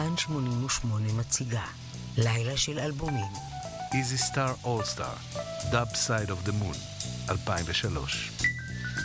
כאן 88 מציגה לילה של אלבומים. Easy Star All Star, Dub Side of the Moon, 2003.